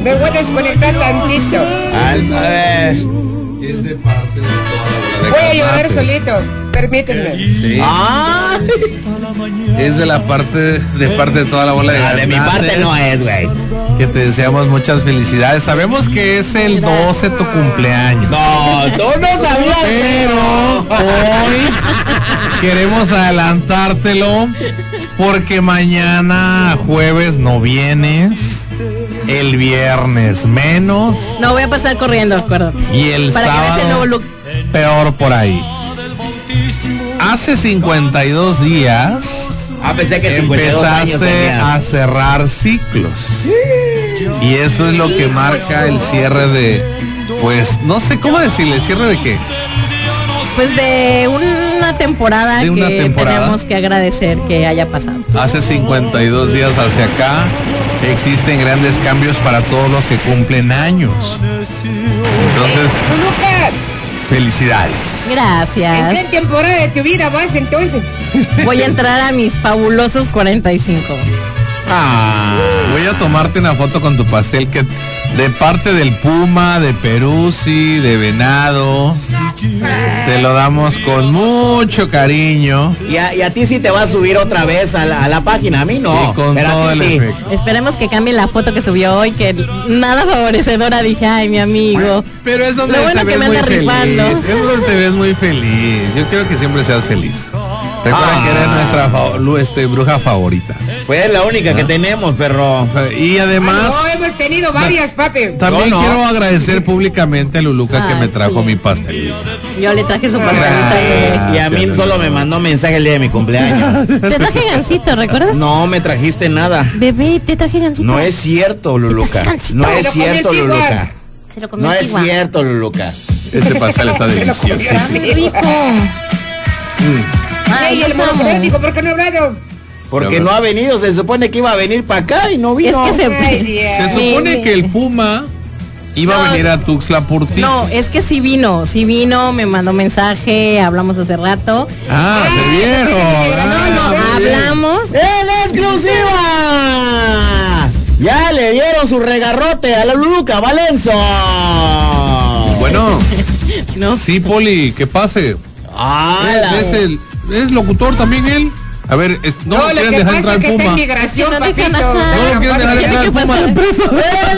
Me voy a desconectar tantito. Es de parte de toda la Voy a llorar solito, permítanme. Sí. Es de parte de toda la bola de de mi parte no es, güey. Que te deseamos muchas felicidades. Sabemos que es el 12 tu cumpleaños. No, tú no sabías. Pero hoy queremos adelantártelo porque mañana jueves no vienes, el viernes menos. No, voy a pasar corriendo, acuerdo. Y el para sábado que veas el nuevo look. Peor por ahí. Hace 52 días Pensé que 52 años empezaste a cerrar ciclos. Y eso es lo que marca el cierre de, pues, no sé cómo decirle, ¿cierre de qué? Pues de una temporada tenemos que agradecer que haya pasado. Hace 52 días hacia acá existen grandes cambios para todos los que cumplen años. Entonces, felicidades. Gracias. ¿En qué temporada de tu vida vas entonces? Voy a entrar a mis fabulosos 45. Voy a tomarte una foto con tu pastel que de parte del Puma, de Peruzzi, de Venado. Te lo damos con mucho cariño. Y a ti sí te va a subir otra vez a la página, a mí no. Sí, con todo el efecto. Esperemos que cambie la foto que subió hoy, que nada favorecedora. Dije, ay, mi amigo. Pero eso lo bueno que me anda rifando. Eso te ves muy feliz. Yo quiero que siempre seas feliz. Recuerda que eres nuestra bruja favorita. Pues es la única que tenemos, perro. Y además... No, hemos tenido varias, papi. También quiero agradecer públicamente a Luluca que me trajo mi pastel. Yo le traje su pastelita. Y a mí solo me mandó mensaje el día de mi cumpleaños. Te traje gansito, ¿recuerdas? No me trajiste nada. Bebé, te traje gansito. No es cierto, Luluca. No es cierto, Luluca. No es cierto, Luluca. Ese pastel está delicioso. Está muy rico. Ay, el monocrético, ¿por qué no ha hablado? Porque no ha venido, se supone que iba a venir para acá y no vino. Es que se supone que el Puma iba a venir a Tuxtla por ti. No, es que sí vino, me mandó mensaje, hablamos hace rato. Se vieron. Hablamos. ¡En exclusiva! Ya le dieron su regarrote a la Luluca Valenzo. Bueno, sí, Poli, que pase. ¿Es locutor también él? A ver, no lo quieren dejar entrar al Puma. Migración, papito. No lo quieren dejar entrar al Puma. ¡En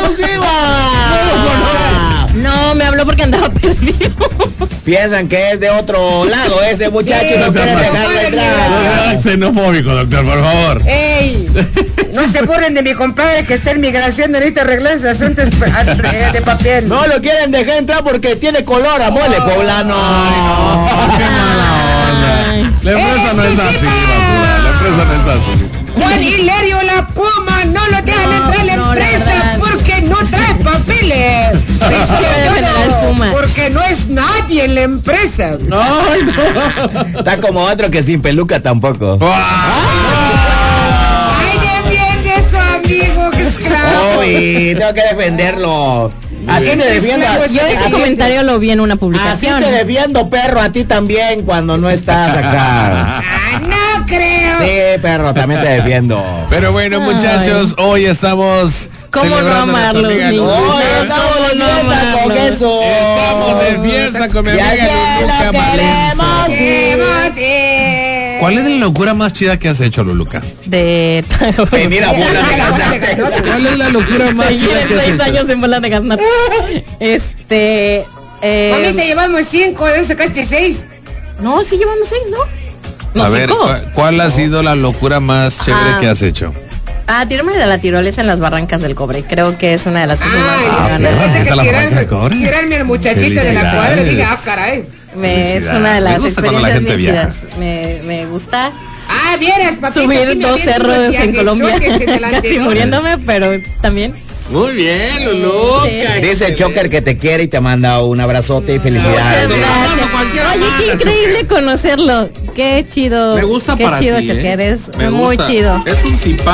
exclusiva! No, me habló porque andaba perdido. Piensan que es de otro lado ese muchacho, no quieren dejarlo entrar. Xenofóbico, doctor, por favor. ¡Ey! No se burlen de mi compadre que está en migración, necesita arreglar sus asuntos de papel. No lo quieren dejar entrar porque tiene color a mole poblano. La empresa no es así, la empresa no es así. Juan Hilario La Puma no lo dejan entrar a la empresa porque no trae papeles. Porque no es nadie en la empresa. Está como otro que sin peluca tampoco. Ay, defiende eso, amigo, que esclavo. Uy, tengo que defenderlo. Así te defiendo. Yo ese comentario lo vi en una publicación. Así te defiendo, perro, a ti también cuando no estás acá. No creo. Sí, perro, también te defiendo. Pero bueno, muchachos, hoy estamos... ¿Cómo no amarlos, niños? Estamos de fiesta con eso. Estamos de fiesta con mi amiga Luluca Valenzo. ¿Cuál es la locura más chida que has hecho, Luluca? Mira, bola de gaznate. ¿Cuál es la locura más chida que has 6 hecho? años en bola de gaznate. Mami, te llevamos 5, ¿no sacaste 6? No, sí llevamos 6, ¿no? A ver, ¿cuál ha sido la locura más chévere que has hecho? Tirarme de la tirolesa en las barrancas del Cobre. Creo que es una de las cosas más tirarme al muchachito de la cuadra y diga, caray. Es una de las experiencias bien chidas. Me gusta. Vieras, papito. Subir 2 cerros en Colombia. Casi muriéndome, pero también. Muy bien, Luluca. Dice Choker que te quiere y te manda un abrazote y felicidades. Oye, qué increíble conocerlo. Qué chido. Me gusta qué para chido, ti, Choker. Es me muy gusta. chido. Es un simpático.